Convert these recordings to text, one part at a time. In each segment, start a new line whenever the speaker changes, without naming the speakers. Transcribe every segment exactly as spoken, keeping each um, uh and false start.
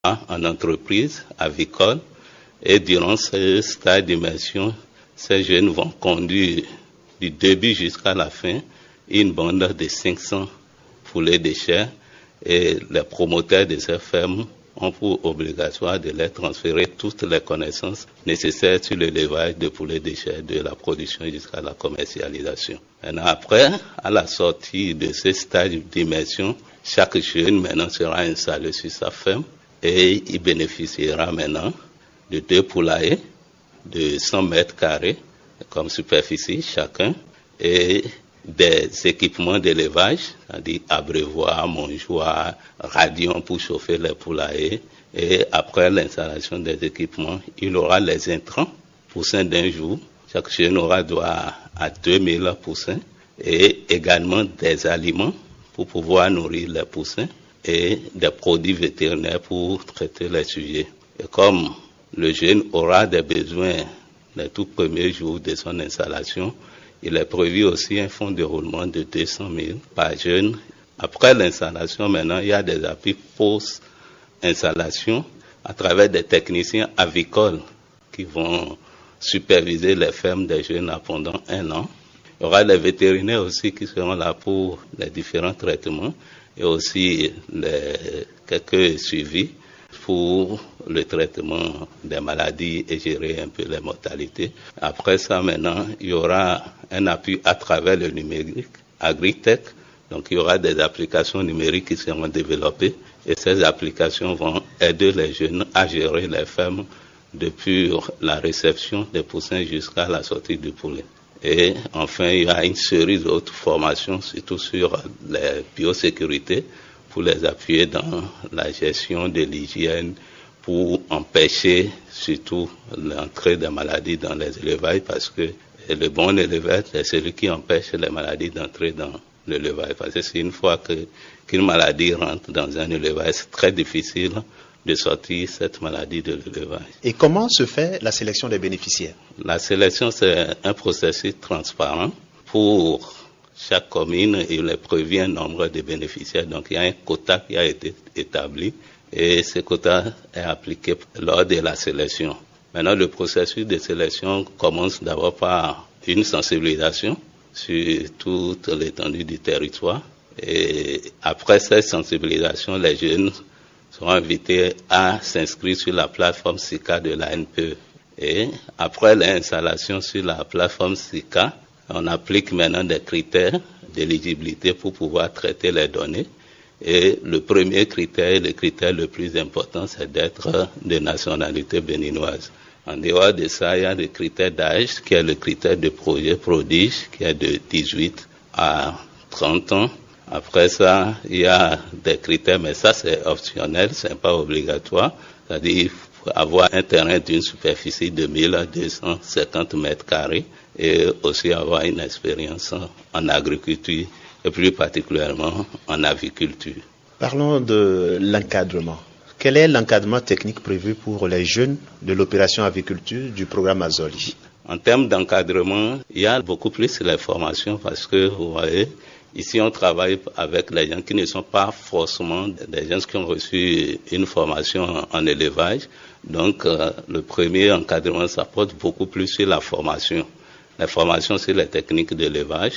soit en entreprise avicole. Et durant ce stage d'immersion, ces jeunes vont conduire du début jusqu'à la fin une bande de cinq cents poulets de chair et les promoteurs de ces fermes ont pour obligatoire de leur transférer toutes les connaissances nécessaires sur l'élevage de poulets de chair, de la production jusqu'à la commercialisation. Maintenant, après, à la sortie de ce stage d'immersion, chaque jeune maintenant sera installé sur sa ferme et il bénéficiera maintenant de deux poulaillers de cent mètres carrés comme superficie chacun et des équipements d'élevage, c'est-à-dire abreuvoir, mangeoire, radion pour chauffer les poulaillers. Et après l'installation des équipements, il aura les intrants, poussins d'un jour. Chaque jeune aura droit à deux mille poussins et également des aliments pour pouvoir nourrir les poussins et des produits vétérinaires pour traiter les sujets. Et comme le jeune aura des besoins les tout premiers jours de son installation, il est prévu aussi un fonds de roulement de deux cent mille par jeune. Après l'installation, maintenant, il y a des appuis post-installation à travers des techniciens avicoles qui vont superviser les fermes des jeunes pendant un an. Il y aura les vétérinaires aussi qui seront là pour les différents traitements et aussi les quelques suivis pour le traitement des maladies et gérer un peu les mortalités. Après ça, maintenant, il y aura un appui à travers le numérique, AgriTech. Donc, il y aura des applications numériques qui seront développées et ces applications vont aider les jeunes à gérer les fermes depuis la réception des poussins jusqu'à la sortie du poulet. Et enfin, il y a une série d'autres formations, surtout sur la biosécurité, pour les appuyer dans la gestion de l'hygiène, pour empêcher surtout l'entrée des maladies dans les élevages, parce que le bon éleveur, c'est celui qui empêche les maladies d'entrer dans l'élevage. Parce que c'est une fois que, qu'une maladie rentre dans un élevage, c'est très difficile de sortir cette maladie de l'élevage.
Et comment se fait la sélection des bénéficiaires?
La sélection, c'est un processus transparent pour chaque commune. Il est prévu un nombre de bénéficiaires. Donc, il y a un quota qui a été établi et ce quota est appliqué lors de la sélection. Maintenant, le processus de sélection commence d'abord par une sensibilisation sur toute l'étendue du territoire. Et après cette sensibilisation, les jeunes seront invités à s'inscrire sur la plateforme SICA de l'A N P E. Et après l'installation sur la plateforme SICA, on applique maintenant des critères d'éligibilité pour pouvoir traiter les données. Et le premier critère, le critère le plus important, c'est d'être de nationalité béninoise. En dehors de ça, il y a le critère d'âge, qui est le critère de projet prodige, qui est de dix-huit à trente ans. Après ça, il y a des critères, mais ça c'est optionnel, c'est pas obligatoire. C'est-à-dire, il faut avoir un terrain d'une superficie de mille deux cent cinquante mètres carrés et aussi avoir une expérience en agriculture et plus particulièrement en aviculture.
Parlons de l'encadrement. Quel est l'encadrement technique prévu pour les jeunes de l'opération aviculture du programme Azoli?
En termes d'encadrement, il y a beaucoup plus les formations parce que, vous voyez, ici on travaille avec les gens qui ne sont pas forcément des gens qui ont reçu une formation en élevage. Donc, euh, le premier encadrement, ça porte beaucoup plus sur la formation. La formation sur les techniques d'élevage.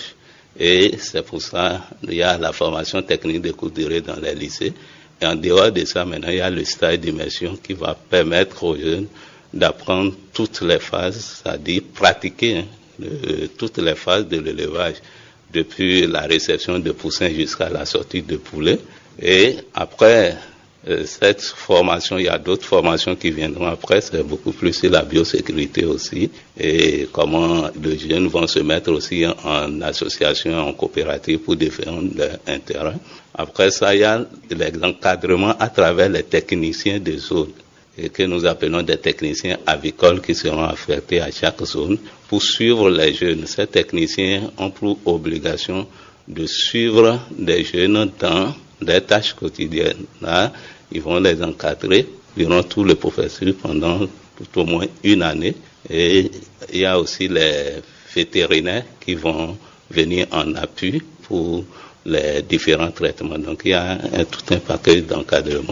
Et c'est pour ça qu'il y a la formation technique de courte durée dans les lycées. Et en dehors de ça, maintenant, il y a le stage d'immersion qui va permettre aux jeunes d'apprendre toutes les phases, c'est-à-dire pratiquer hein, le, toutes les phases de l'élevage, depuis la réception de poussins jusqu'à la sortie de poulets. Et après euh, cette formation, il y a d'autres formations qui viendront après, c'est beaucoup plus sur la biosécurité aussi, et comment les jeunes vont se mettre aussi en, en association, en coopérative pour défendre leur intérêt. Après ça, il y a l'encadrement à travers les techniciens des zones, et que nous appelons des techniciens avicoles qui seront affectés à chaque zone pour suivre les jeunes. Ces techniciens ont pour obligation de suivre les jeunes dans des tâches quotidiennes. Là, ils vont les encadrer durant tout le processus pendant tout au moins une année. Et il y a aussi les vétérinaires qui vont venir en appui pour les différents traitements. Donc il y a un, tout un paquet d'encadrement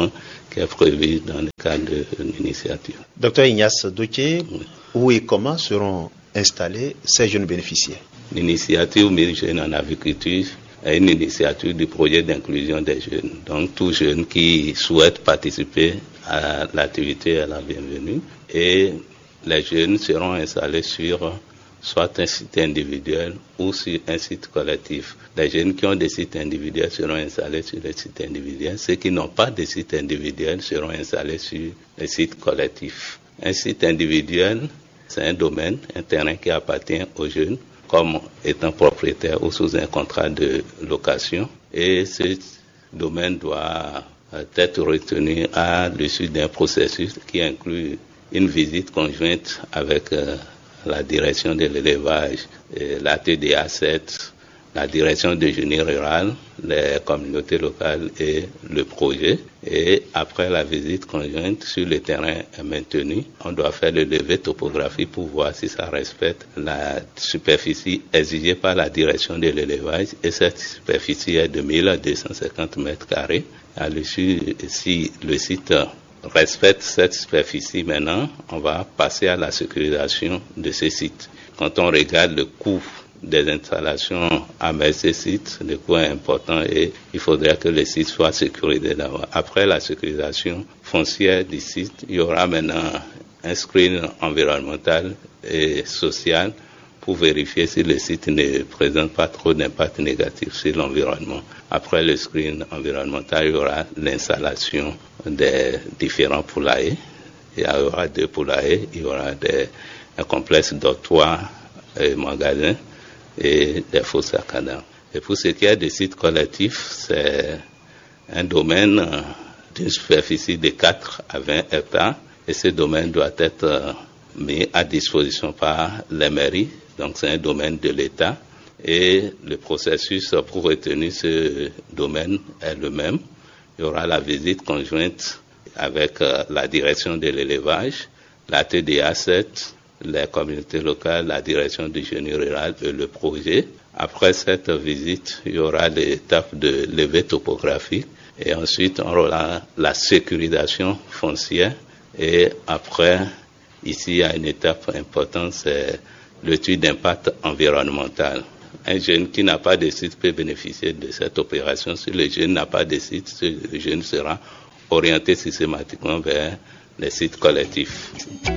qui est prévu dans le cadre de l'initiative.
Docteur Ignace Doutier, oui. Où et comment seront installés ces jeunes bénéficiaires?
L'initiative mille jeunes en agriculture est une initiative du projet d'inclusion des jeunes. Donc, tous jeunes qui souhaitent participer à l'activité est la bienvenue. Et les jeunes seront installés sur soit un site individuel ou sur un site collectif. Les jeunes qui ont des sites individuels seront installés sur les sites individuels. Ceux qui n'ont pas de sites individuels seront installés sur les sites collectifs. Un site individuel, c'est un domaine, un terrain qui appartient aux jeunes comme étant propriétaire ou sous un contrat de location. Et ce domaine doit être retenu à l'issue d'un processus qui inclut une visite conjointe avec euh, la direction de l'élevage, la T D A sept, la direction de génie rural, les communautés locales et le projet. Et après la visite conjointe sur le terrain maintenu, on doit faire le levé topographique pour voir si ça respecte la superficie exigée par la direction de l'élevage. Et cette superficie est de mille deux cent cinquante mètres carrés. À l'issue, si le site respecte cette superficie maintenant, on va passer à la sécurisation de ces sites. Quand on regarde le coût des installations à ces sites, le coût est important et il faudrait que les sites soient sécurisés d'abord. Après la sécurisation foncière du site, il y aura maintenant un screen environnemental et social pour vérifier si le site ne présente pas trop d'impact négatif sur l'environnement. Après le screen environnemental, il y aura l'installation des différents poulaillers. Il y aura deux poulaillers, il y aura des, un complexe dortoir et magasin et des fosses à cadavres. Et pour ce qui est des sites collectifs, c'est un domaine d'une superficie de quatre à vingt hectares et ce domaine doit être mis à disposition par les mairies. Donc c'est un domaine de l'État et le processus pour retenir ce domaine est le même. Il y aura la visite conjointe avec la direction de l'élevage, la T D A sept, les communautés locales, la direction du génie rural et le projet. Après cette visite, il y aura l'étape de levée topographique et ensuite on aura la sécurisation foncière et après, ici il y a une étape importante, c'est l'étude d'impact environnemental. Un jeune qui n'a pas de site peut bénéficier de cette opération. Si le jeune n'a pas de site, ce jeune sera orienté systématiquement vers les sites collectifs.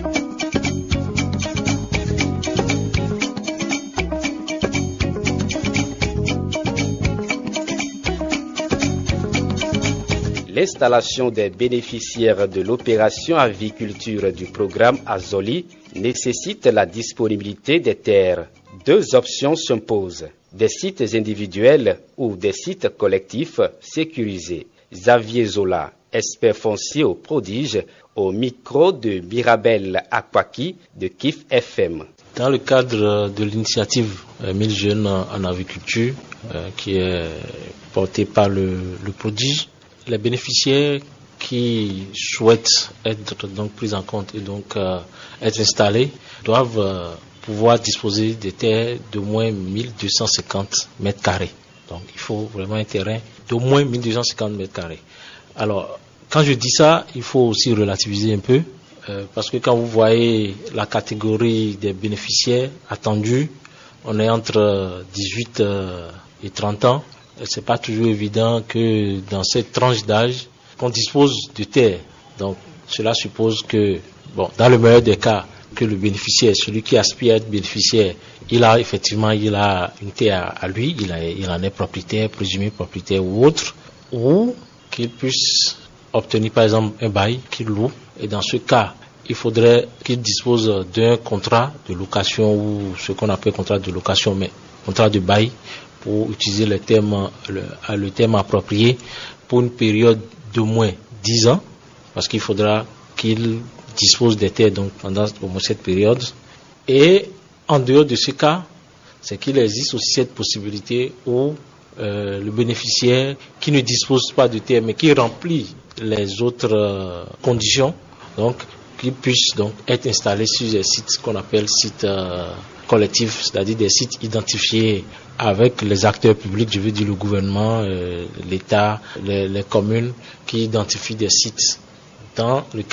L'installation des bénéficiaires de l'opération aviculture du programme Azoli nécessite la disponibilité des terres. Deux options s'imposent, des sites individuels ou des sites collectifs sécurisés. Xavier Zola, expert foncier au prodige, au micro de Mirabel Akwaki de Kif F M.
Dans le cadre de l'initiative mille jeunes en agriculture, euh, qui est portée par le, le prodige, les bénéficiaires qui souhaitent être donc pris en compte et donc euh, être installés doivent euh, pouvoir disposer de terres d'au moins mille deux cent cinquante mètres carrés. Donc il faut vraiment un terrain d'au moins mille deux cent cinquante mètres carrés. Alors quand je dis ça, il faut aussi relativiser un peu euh, parce que quand vous voyez la catégorie des bénéficiaires attendus, on est entre dix-huit euh, et trente ans. C'est pas toujours évident que dans cette tranche d'âge qu'on dispose de terre. Donc cela suppose que, bon, dans le meilleur des cas, que le bénéficiaire, celui qui aspire à être bénéficiaire, il a effectivement il a une terre à lui, il, a, il en est propriétaire, présumé propriétaire ou autre, ou qu'il puisse obtenir par exemple un bail qu'il loue. Et dans ce cas, il faudrait qu'il dispose d'un contrat de location ou ce qu'on appelle contrat de location, mais contrat de bail, pour utiliser le terme, le, le terme approprié, pour une période d'au moins dix ans, parce qu'il faudra qu'il dispose des terres donc pendant au moins cette période. Et en dehors de ce cas, c'est qu'il existe aussi cette possibilité où euh, le bénéficiaire qui ne dispose pas de terre mais qui remplit les autres euh, conditions, donc qui puissent donc être installés sur des sites qu'on appelle sites euh, collectifs, c'est-à-dire des sites identifiés avec les acteurs publics, je veux dire le gouvernement, euh, l'État, les, les communes, qui identifient des sites dans le